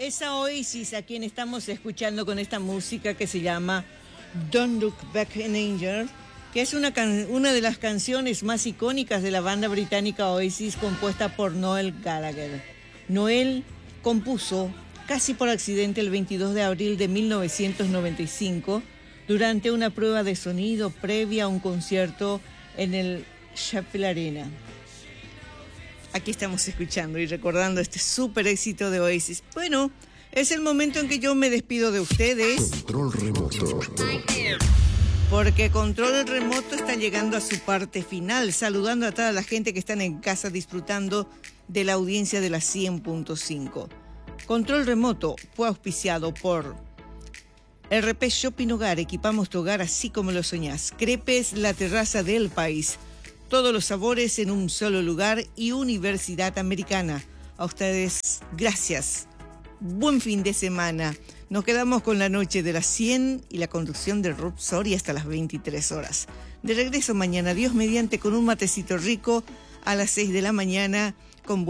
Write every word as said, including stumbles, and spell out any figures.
Es a Oasis a quien estamos escuchando con esta música que se llama Don't Look Back in Anger, que es una, can- una de las canciones más icónicas de la banda británica Oasis, compuesta por Noel Gallagher. Noel compuso casi por accidente el veintidós de abril de mil novecientos noventa y cinco durante una prueba de sonido previa a un concierto en el Sheffield Arena. Aquí estamos escuchando y recordando este súper éxito de Oasis. Bueno, es el momento en que yo me despido de ustedes. Control remoto. Porque Control Remoto está llegando a su parte final, saludando a toda la gente que están en casa disfrutando de la audiencia de la cien punto cinco. Control Remoto fue auspiciado por R P Shopping Hogar. Equipamos tu hogar así como lo soñás. Crepes La Terraza del País. Todos los sabores en un solo lugar y Universidad Americana. A ustedes, gracias. Buen fin de semana. Nos quedamos con la noche de las cien y la conducción de Rob Soria hasta las veintitrés horas. De regreso mañana, Dios mediante, con un matecito rico a las seis de la mañana